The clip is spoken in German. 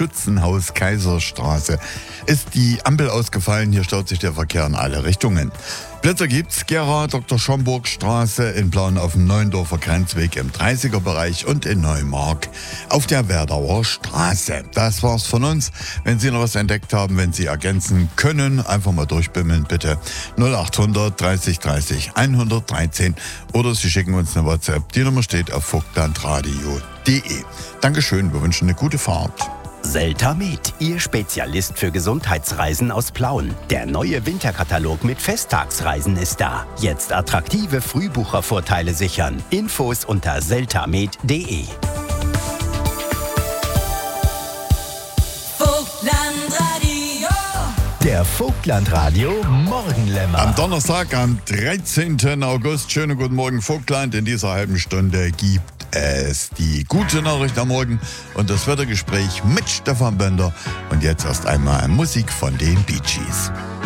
Schützenhaus Kaiserstraße ist die Ampel ausgefallen. Hier staut sich der Verkehr in alle Richtungen. Plätze gibt's: Gera, Dr. Schomburg-Straße, in Plauen auf dem Neuendorfer Grenzweg im 30er-Bereich und in Neumark auf der Werdauer Straße. Das war's von uns. Wenn Sie noch was entdeckt haben, wenn Sie ergänzen können, einfach mal durchbimmeln bitte. 0800 30 30 113 oder Sie schicken uns eine WhatsApp. Die Nummer steht auf vogtlandradio.de. Dankeschön, wir wünschen eine gute Fahrt. Seltamed, Ihr Spezialist für Gesundheitsreisen aus Plauen. Der neue Winterkatalog mit Festtagsreisen ist da. Jetzt attraktive Frühbuchervorteile sichern. Infos unter seltamed.de. Der Vogtlandradio Morgenlämmer. Am Donnerstag, am 13. August. Schönen guten Morgen, Vogtland. In dieser halben Stunde gibt es die gute Nachricht am Morgen und das Wettergespräch mit Stefan Bender. Und jetzt erst einmal Musik von den Bee Gees.